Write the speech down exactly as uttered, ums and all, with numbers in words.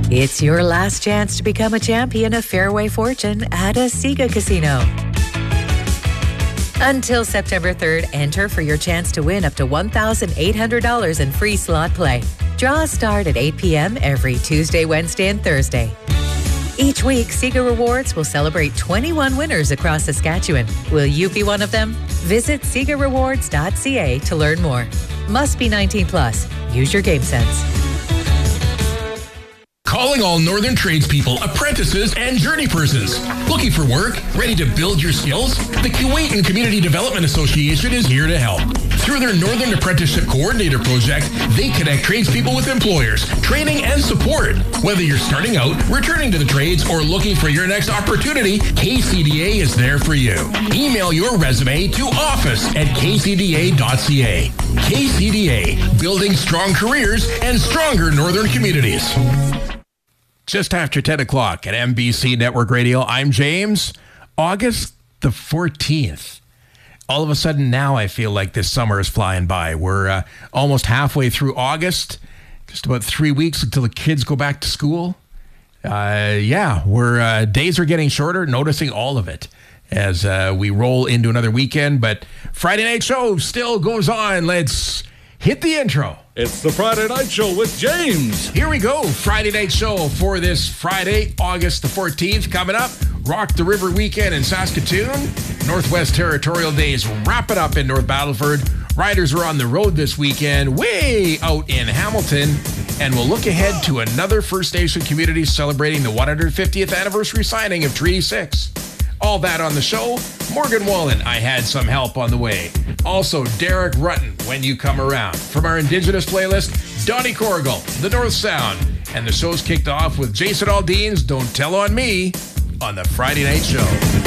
It's your last chance to become a champion of Fairway Fortune at a Sega Casino. Until September third, enter for your chance to win up to one thousand eight hundred dollars in free slot play. Draws start at eight p.m. every Tuesday, Wednesday, and Thursday. Each week, Sega Rewards will celebrate twenty-one winners across Saskatchewan. Will you be one of them? Visit sega rewards dot c a to learn more. Must be nineteen plus. Use your game sense. Calling all northern tradespeople, apprentices, and journey persons. Looking for work? Ready to build your skills? The Keewatin Community Development Association is here to help. Through their Northern Apprenticeship Coordinator project, they connect tradespeople with employers, training, and support. Whether you're starting out, returning to the trades, or looking for your next opportunity, K C D A is there for you. Email your resume to office at k c d a dot c a. K C D A, building strong careers and stronger northern communities. Just after ten o'clock at M B C Network Radio, I'm James. August the fourteenth. All of a sudden now I feel like this summer is flying by. We're uh, almost halfway through August. Just about three weeks until the kids go back to school. Uh, yeah, we're uh, days are getting shorter, noticing all of it as uh, we roll into another weekend. But Friday Night Show still goes on. Let's hit the intro. It's the Friday Night Show with James. Here we go. Friday Night Show for this Friday, August the fourteenth. Coming up, Rock the River weekend in Saskatoon. Northwest Territorial Days wrap it up in North Battleford. Riders are on the road this weekend, way out in Hamilton. And we'll look ahead to another First Nation community celebrating the one hundred fiftieth anniversary signing of Treaty six. All that on the show. Morgan Wallen, I had some help on the way. Also, Derek Rutten, When You Come Around. From our Indigenous playlist, Donnie Corrigal, The North Sound. And the show's kicked off with Jason Aldean's Don't Tell on Me on the Friday Night Show.